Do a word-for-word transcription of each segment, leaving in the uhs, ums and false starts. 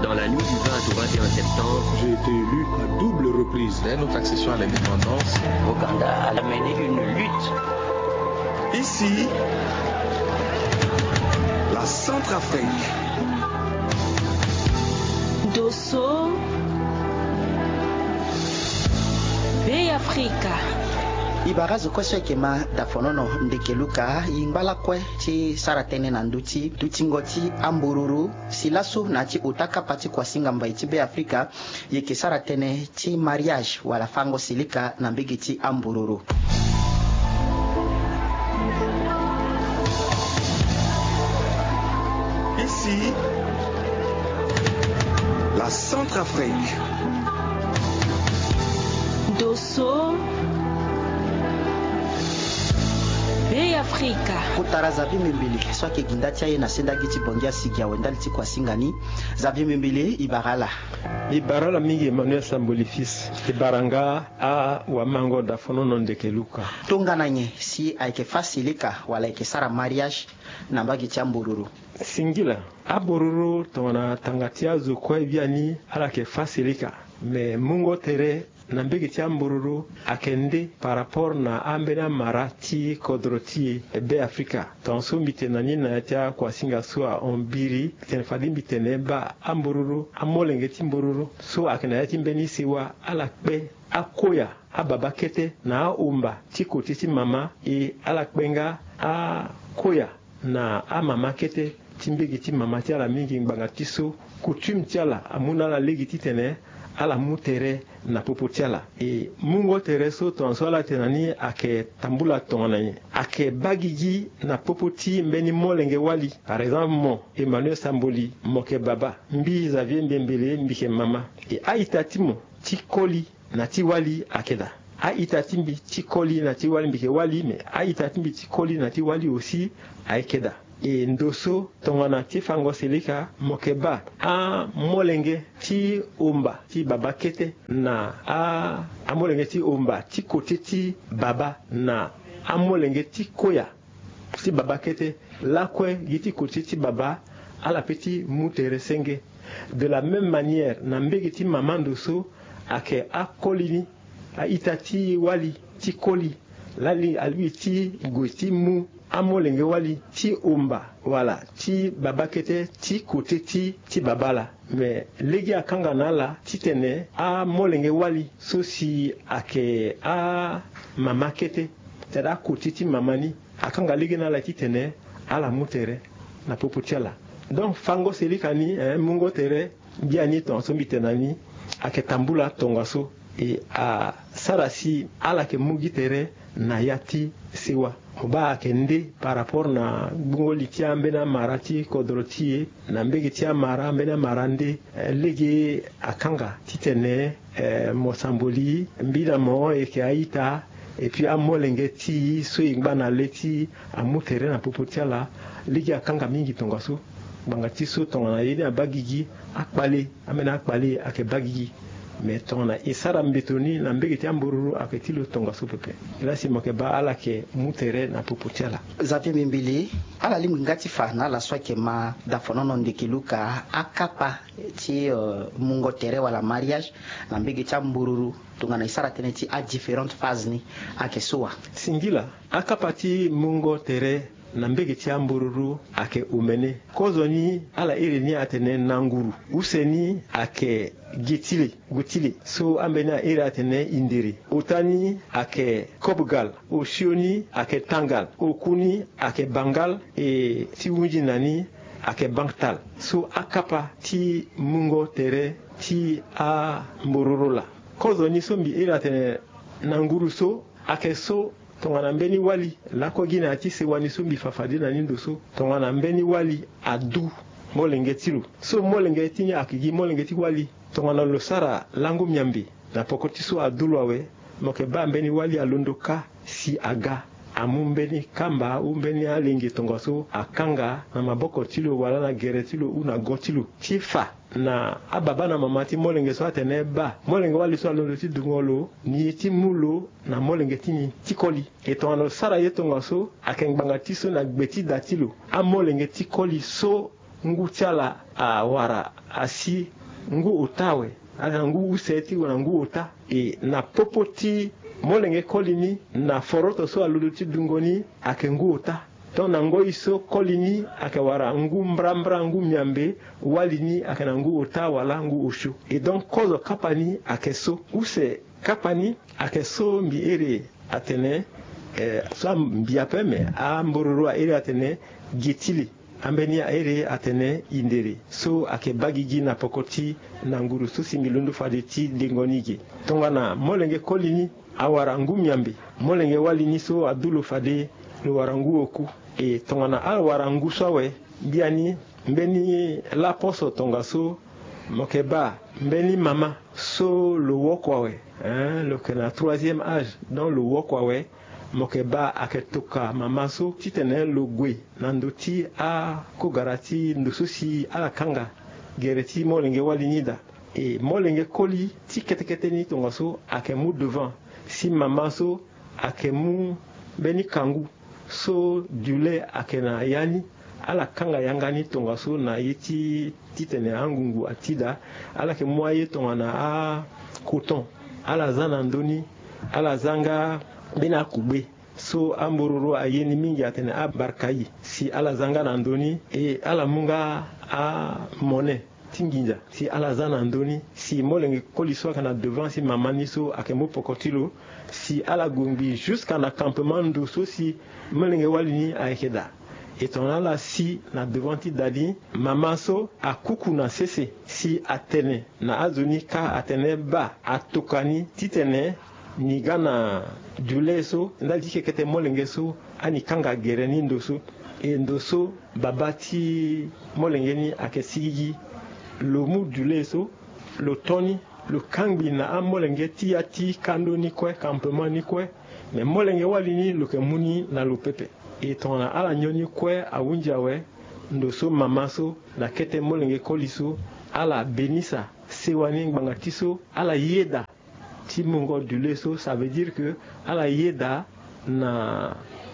Dans la nuit du vingt au vingt et un septembre, j'ai été élu à double reprise. Dès notre accession à l'indépendance, Ouganda a mené une lutte. Ici, la Centrafrique. Dosso, Bay Africa. Ibarazo kwa sio kema dafonono ndekeluka imbala kwe chi saratene na nduti tutingoti ambururu silasu na chi utaka pati kwa singa mbai chi Bay Africa yeke saratene chi mariage wala fango silika na mbigi chi ambururu. Ici, la Centrafrique. Dosso, Bay Africa. Kutara vimi mbili swake gindati aye na senda giti bongia sigia wendali ti kwa singani za vimi mbili ibarala ibarala mingi Emmanuel Samboli fils ibaranga a wa mango da fonono ndekeluka tungana nye si aike fasilika wala aike sara mariage na mbagi chambururu singila abururu tona tangatia zo kwa biani ala ke fasilika me mungo tere na mbegi chambururu akende par rapport na ambena marati kodroti Bay Africa tonso mitenani na tia kwa singa sua ombiri tenfadi mitene ba ambururu amolenge timbururu so akena yati mbeni siwa ala kpe akoya ababa kete na umba tiko titi mama e ala kpenga a koya na a mama kete timbegi ti mama ti ala mingi ngbanga tiso coutume ti ala amuna la legi titene ala mutere na popotiala e mungo tere so tonso la tenani ake tambula tonani ake bagigi na popoti mbeni molenge wali par exemple mo Emmanuel Samboli moke baba mbi Xavier Mbembele mbike mama e aitatimo tikoli na tiwali akeda aitatimbi tikoli na tiwali mbike wali me aitatimbi tikoli na tiwali aussi aikeda e ndoso tongana ti fango selika mokeba a molenge ti omba ti baba kete na a a molenge ti omba ti kote ti baba na a molenge ti koya ti baba kete lakwe giti kote ti baba ala peti mutere senge de la même manière na mbegi ti mama ndoso ake a kolini a itati wali ti koli lali alui ti goiti mu amolenge wali ti omba wala ti baba kete ti kote ti ti babala mais legi akanga nala ti tene a molenge wali so si ake a mama kete tada kote ti mamani akanga legi nala ti tene ala mutere na popotiala donc fango selikani eh, mungo tere biani ton so mitenani ake tambula tongaso e a sarasi ala ke mugi tere na yati siwa oba kende par rapport na bungo litia mbena marati kodroti na mbegi tia mara mbena marande eh, lege akanga titene eh, Mosamboli mbila mo e ke aita et puis amolenge ti so ingba na leti amutere na popotiala lege akanga mingi tongaso bangati so tongana yini abagigi akpale amena akpale ake bagigi mais tona isara mbetoni na mbegi tambururu aketilo tonga sopepe ila si mokeba ala ke mutere na popotiala zapi mimbili ala limu ngati fa na la swake ma dafonono ndekiluka akapa ti uh, mungo tere wala mariage na mbegi tambururu tungana isara tene ti a different phase ni akesuwa singila akapa ti mungo tere na mbegi ti ambururu ake umene kozoni ala iri ni atene nanguru useni ake gitile gutile so ambena iri atene indiri utani ake kopgal oshioni ake tangal okuni ake bangal e ti wunji nani ake banktal so akapa ti mungo tere ti a mbururu la kozoni so mbi iri atene nanguru so ake so tongana mbeni wali lako gina ati se wani so mifafadi na nindo so tongana mbeni wali adu molenge tilu so molenge tinya akigi molenge ti wali tongana losara langu myambi na pokoti so adulwawe moke ba mbeni wali alondoka si aga amumbeni kamba umbeni alingi tongaso akanga na maboko tilo wala na gere tilo una gotilo tifa na ababa na mamati molenge so atene ba molenge wali so alondo ti dungolo ni ti mulo na molenge tini tikoli etonga sara yetonga so akengbanga tiso na gbeti datilo a molenge tikoli so ngutiala a wara asi ngu utawe ala ngu useti wana ngu uta e na popoti molenge kolini na foroto so aluluti dungoni ake ngu uta ton na ngo iso kolini ake wara ngu mbrambra ngu miambe walini ake na ngu uta wala ngu ushu et donc kozo kapani ake so use kapani ake so mbi ere atene eh, so mbi apeme a mbororo a ere atene gitili ambeni a ere atene indere so ake bagigi na pokoti na nguru so similundu fadeti dingonigi tongana molenge kolini awara ngu miambe molenge walini so adulu fade lo warangu oku e tongana a warangu sawe biani mbeni la poso tonga so mokeba mbeni mama so le wokwawe hein le kena troisième âge dans le wokwawe mokeba aketoka mama so titene lo gwe nandoti a kogarati ndususi ala kanga gereti molenge walinida e molenge koli ti ketekete ni tonga so akemu devant si mama so akemu beni kangu so dule akena yani ala kanga yangani tonga so na yiti titene angungu atida ala ke moye tonga na a coton ala zana ndoni ala zanga bena kube so ambororo ayeni mingi atene a barkayi si ala zanga na ndoni e ala munga a mone tinginja si ala zana ndoni si molenge koliso kana devant si mamani so akemo pokotilo si ala gombi jusqu'à l'accampement ndoso si molenge walini aikeda etona la si na devanti dadi mama so akuku na sese si atene na azuni ka atene ba atokani titene ni gana dule so ndali ke kete molenge so ani kanga gereni ndoso e ndoso babati molenge ni akesigi lo mu dule so lo toni lo kangbi na amolenge ti ati kando ni kwe campement ni kwe me molenge walini lo ke muni na lo pepe et tona ala nyoni kwe awunjawe ndoso mamaso na kete molenge koliso ala benisa sewani ngangatiso ala yeda ti mungo duleso ça veut dire que ala yeda na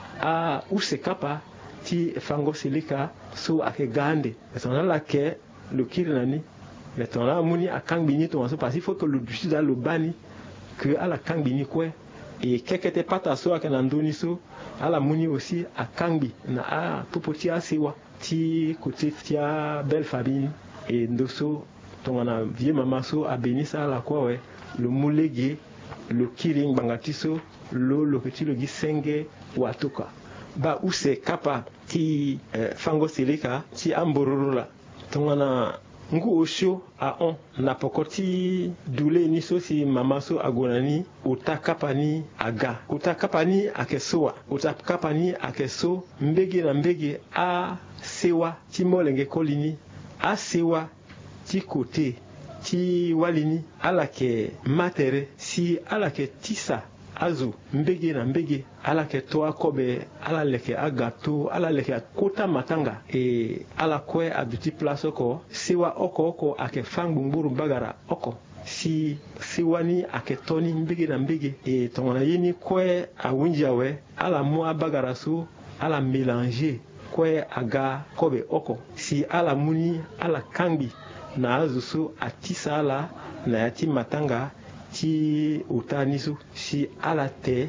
a usekapa ti fango silika so ake gande tona la ke le kirinani mais tona muni akangbini to so parce il faut que le dusi da lo bani que ala kangbini kwe et kekete pata so ake na ndoni so ala muni aussi a kangbi na a popoti a sewa ti côté tia belle famille et ndoso tongana vie mama so a benisa la kwa we le mulege le kiring bangatiso lo lo petit le gisenge watoka ba use kapa ti eh, fango silika ti ambororola tongana ngu osho a on na pokoti dule ni so si mama so agonani utakapani aga utakapani akesoa utakapani akeso mbege na mbege a sewa ti molenge kolini a sewa ti kote ti walini alake matere si alake tisa azu mbege na mbege ala ke toa kobe ala leke agato ala leke kota matanga e ala kwe aduti place oko siwa oko oko ake fangbunguru bagara oko si siwani ake toni mbege na mbege e tongana yini kwe awunjawe ala mo bagara su ala mélanger kwe aga kobe oko si ala muni ala kangi na azusu atisa ala na yati matanga ti utanisu si ala te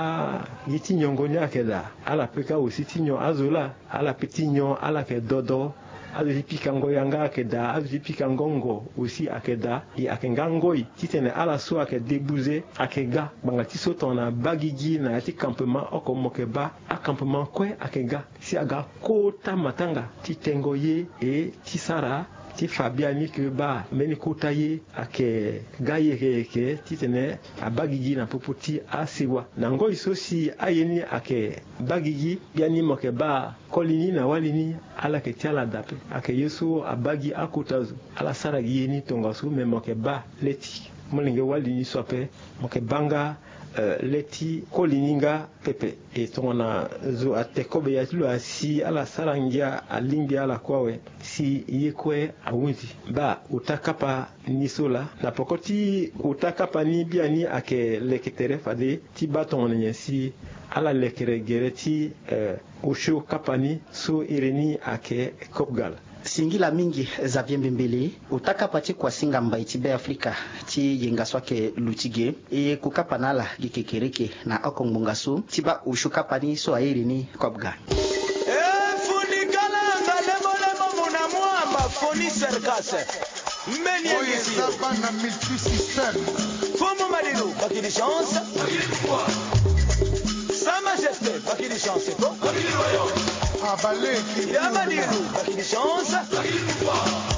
a yiti nyongoni akeda ala peka aussi ti nyo azola ala petit nyo ala ke dodo azu pikango yanga akeda azu pikangongo aussi akeda i akengangoi titene ala so ake debouze akega banga ti so tona bagigi na ti campement oko mokeba a campement kwe akega si aga kota matanga ti tengo ye e ti sara ti fabiani ke ba meni kotaye ake gaye ke ke titene a bagigi na popoti a siwa na ngoi so si ayeni ake bagigi biani moke ba kolini na walini ala ke tiala dape ake yesu a bagi akotazu ala saragi yeni tonga su me moke ba leti molinge walini sope moke banga Uh, leti kolininga pepe e tongona zo atekobe ya tilo asi ala sarangia alimbi ala kwawe si yekwe awunzi ba utakapa nisola na pokoti utakapa ni biani ake leketere fade ti baton nyensi ala lekere gereti uh, usho kapani so ireni ake kopgal singila mingi za vyembe mbili utaka pati kwa singa mba itibe Afrika ti yenga swake lutige e kukapa nala gikekereke na akongbungasu tiba ushuka pani so airi ni kobga Eh, funikala ngalemo lemo muna mwamba foni serkase. Meni engisi. Oye, sabana multisystème. Fomo Madilu, baki di chance. Sa majesté, baki di chance, ko? Abalé qui Ya Madilu, baki di chance.